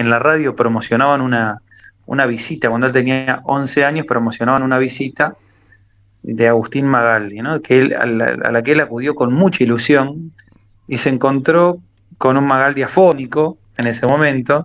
en la radio promocionaban una visita, cuando él tenía 11 años, promocionaban una visita de Agustín Magaldi, ¿no? A la que él acudió con mucha ilusión y se encontró con un Magaldi afónico en ese momento,